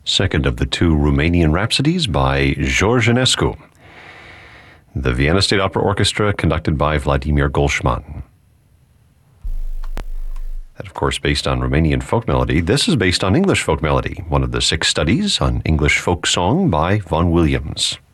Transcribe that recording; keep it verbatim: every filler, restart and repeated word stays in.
second of the two Romanian Rhapsodies by George Enescu. The Vienna State Opera Orchestra, conducted by Vladimir Golshman. That, of course, based on Romanian folk melody. This is based on English folk melody, one of the six studies on English folk song by Vaughan Williams.